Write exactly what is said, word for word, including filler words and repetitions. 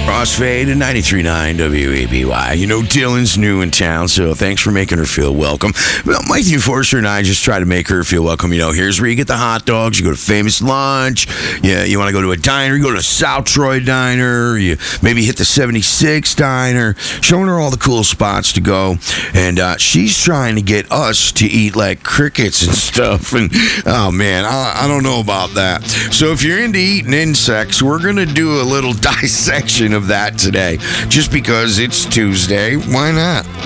Crossfade and ninety-three point nine W A B Y. You know, Dylan's new in town, so thanks for making her feel welcome. Well, Mikey Forster and I just try to make her feel welcome. You know, here's where you get the hot dogs. You go to Famous Lunch. Yeah, you want to go to a diner. You go to South Troy Diner. You maybe hit the seventy-six Diner. Showing her all the cool spots to go. And uh, she's trying to get us to eat like crickets and stuff. And, oh, man, I, I don't know about that. So if you're into eating insects, we're going to do a little dissection of that today. Just because it's Tuesday, why not?